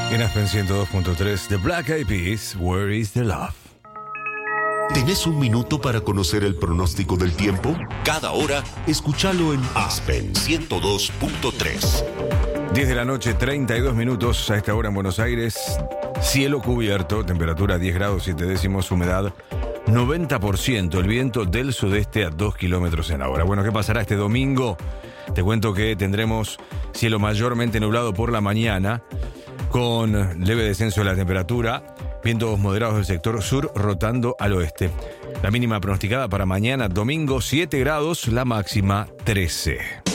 En Aspen 102.3, The Black Eyed Peas, Where is the Love? ¿Tenés un minuto para conocer el pronóstico del tiempo? Cada hora, escúchalo en Aspen 102.3. 10 de la noche, 32 minutos a esta hora en Buenos Aires. Cielo cubierto, temperatura 10 grados 7 décimos, humedad 90%, el viento del sudeste a 2 kilómetros en la hora. Bueno, ¿qué pasará este domingo? Te cuento que tendremos cielo mayormente nublado por la mañana, con leve descenso de la temperatura, vientos moderados del sector sur rotando al oeste. La mínima pronosticada para mañana, domingo, 7 grados, la máxima 13.